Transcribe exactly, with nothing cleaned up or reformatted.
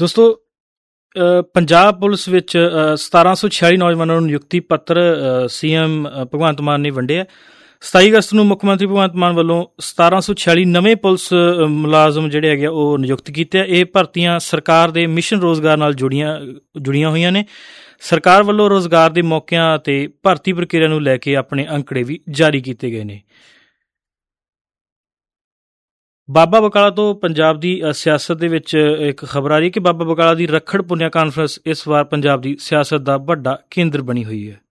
ਦੋਸਤੋ, ਅ, ਪੰਜਾਬ ਪੁਲਿਸ ਵਿੱਚ ਅ, ਸਤਾਰਾਂ ਸੌ ਛਿਆਲੀ ਨੌਜਵਾਨਾਂ ਨੂੰ ਨਿਯੁਕਤੀ ਪੱਤਰ ਅ, ਸੀ ਐਮ ਅ, ਭਗਵੰਤ ਮਾਨ ਨੇ ਵੰਡੇ। ਸਤਾਈ ਅਗਸਤ ਨੂੰ ਮੁੱਖ ਮੰਤਰੀ ਭਗਵੰਤ ਮਾਨ ਵੱਲੋਂ ਸਤਾਰਾਂ ਸੌ ਛਿਆਲੀ ਨਵੇਂ ਪੁਲਿਸ ਅ, ਮੁਲਾਜ਼ਮ ਜਿਹੜੇ ਹੈਗੇ ਆ ਉਹ ਨਿਯੁਕਤ ਕੀਤੇ ਆ। ਇਹ ਭਰਤੀਆਂ ਸਰਕਾਰ ਦੇ ਮਿਸ਼ਨ ਰੋਜ਼ਗਾਰ ਨਾਲ ਜੁੜੀਆਂ ਜੁੜੀਆਂ ਹੋਈਆਂ ਨੇ। ਸਰਕਾਰ ਵੱਲੋਂ ਰੋਜ਼ਗਾਰ ਦੇ ਮੌਕਿਆਂ ਅਤੇ ਭਰਤੀ ਪ੍ਰਕਿਰਿਆ ਨੂੰ ਲੈ ਕੇ ਆਪਣੇ ਅੰਕੜੇ ਵੀ ਜਾਰੀ ਕੀਤੇ ਗਏ ਨੇ। ਬਾਬਾ ਬਕਾਲਾ ਤੋਂ ਪੰਜਾਬ ਦੀ ਅ, ਸਿਆਸਤ ਦੇ ਵਿੱਚ ਇੱਕ ਖਬਰ ਆ ਰਹੀ ਹੈ ਕਿ ਬਾਬਾ ਬਕਾਲਾ ਦੀ ਰੱਖੜ ਪੁੰਨਿਆ ਕਾਨਫਰੰਸ ਇਸ ਵਾਰ ਪੰਜਾਬ ਦੀ ਸਿਆਸਤ ਦਾ ਵੱਡਾ ਕੇਂਦਰ ਬਣੀ ਹੋਈ ਹੈ।